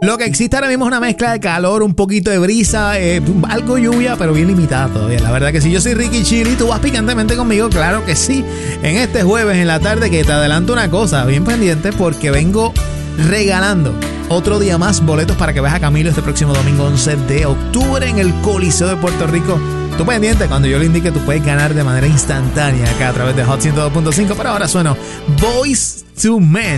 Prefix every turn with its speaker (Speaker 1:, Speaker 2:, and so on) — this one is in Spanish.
Speaker 1: Lo que existe ahora mismo es una mezcla de calor, un poquito de brisa, algo lluvia, pero bien limitada todavía. La verdad que sí, yo soy Ricky Chili, tú vas picantemente conmigo, claro que sí. En este jueves en la tarde, que te adelanto una cosa, bien pendiente, porque vengo regalando otro día más boletos para que veas a Camilo este próximo domingo 11 de octubre en el Coliseo de Puerto Rico. Tú pendiente, cuando yo le indique, tú puedes ganar de manera instantánea acá a través de Hot 102.5. Pero ahora sueno Boyz II Men.